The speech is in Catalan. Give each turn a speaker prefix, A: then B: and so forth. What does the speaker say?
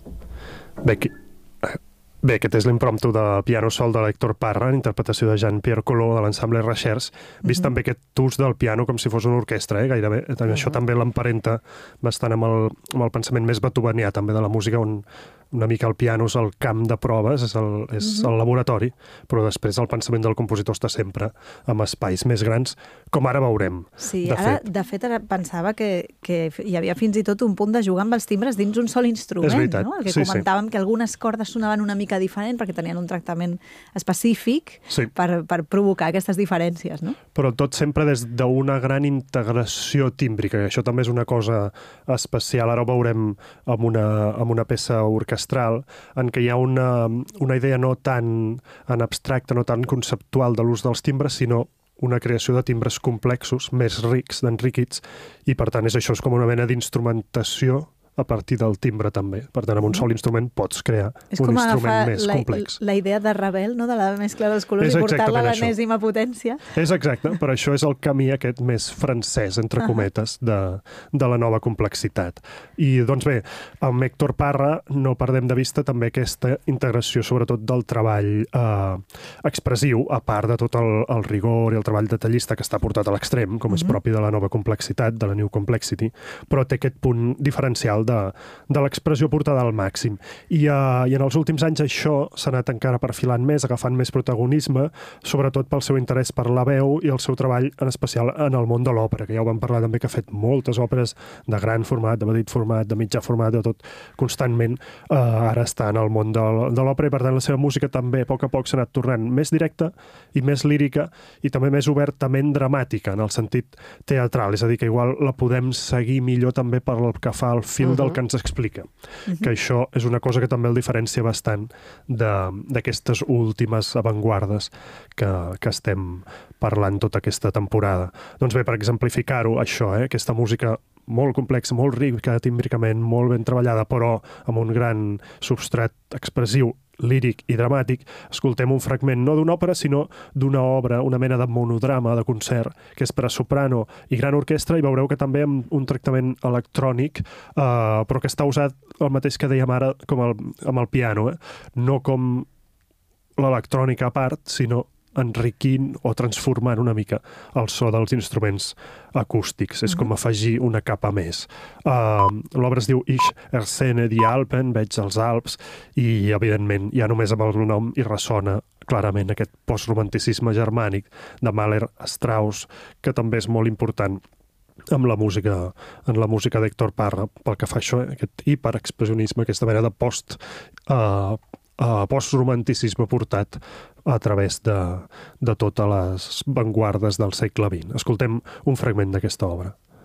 A: Bé, aquest és l'impromptu de piano sol de l'Héctor Parra, en interpretació de Jean-Pierre Collot de l'ensemble Recherche, vist també aquest ús del piano com si fos una orquestra, gairebé. Això també l'emparenta bastant amb el pensament més beethovenià, també de la música, on una mica el piano és el camp de proves, és el laboratori, però després el pensament del compositor està sempre amb espais més grans, com ara veurem.
B: Sí, de fet ara pensava que hi havia fins i tot un punt de jugar amb els timbres dins un sol instrument, no? El que comentàvem, que algunes cordes sonaven una mica diferent perquè tenien un tractament específic per provocar aquestes diferències, no?
A: Però tot sempre des d'una gran integració tímbrica, i això també és una cosa especial. Ara ho veurem amb una peça orquestral, en què hi ha una idea no tan en abstracte, no tan conceptual de l'ús dels timbres, sinó una creació de timbres complexos, més rics, enriquits, i per tant això és com una mena d'instrumentació a partir del timbre també. Per tant, amb un sol instrument pots crear un instrument més complex.
B: És com la idea de Ravel, no? De la mescla dels colors i portar-la a l'enèsima potència.
A: És exacte, però això és el camí aquest més francès, entre cometes, de la nova complexitat. I doncs bé, amb Héctor Parra no perdem de vista també aquesta integració, sobretot del treball expressiu, a part de tot el rigor i el treball detallista que està portat a l'extrem, com és propi de la nova complexitat, de la New Complexity, però té aquest punt diferencial de l'expressió portada al màxim. I en els últims anys això s'ha anat encara perfilant més, agafant més protagonisme, sobretot pel seu interès per la veu i el seu treball, en especial en el món de l'òpera, que ja ho vam parlar també, que ha fet moltes òperes de gran format, de petit format, de mitjà format, de tot, constantment. Ara està en el món de l'òpera i, per tant, la seva música també a poc s'ha anat tornant més directa i més lírica i també més obertament dramàtica, en el sentit teatral. És a dir, que igual la podem seguir millor també per el que fa al fil del que ens explica. Que això és una cosa que també el diferencia bastant d'aquestes últimes avantguardes que estem parlant tota aquesta temporada. Doncs bé, per exemplificar-ho, això, aquesta música molt complexa, molt rica tímbricament, molt ben treballada, però amb un gran substrat expressiu, líric i dramàtic, escoltem un fragment no d'una òpera, sinó d'una obra, una mena de monodrama, de concert, que és per a soprano i gran orquestra, i veureu que també amb un tractament electrònic, però que està usat el mateix que dèiem ara com amb el piano, no com l'electrònica a part, sinó enriquint o transformant una mica el so dels instruments acústics. És com afegir una capa més. L'obra es diu Ich ersehne die Alpen, veig els Alps, i evidentment ja només amb el nom hi ressona clarament aquest postromanticisme germànic de Mahler, Strauss, que també és molt important en la música d'Héctor Parra, pel que fa això, aquest hiperexpressionisme, aquesta mena de postromanticisme portat a través de totes les vanguardes del segle XX. Escoltem un fragment d'aquesta obra.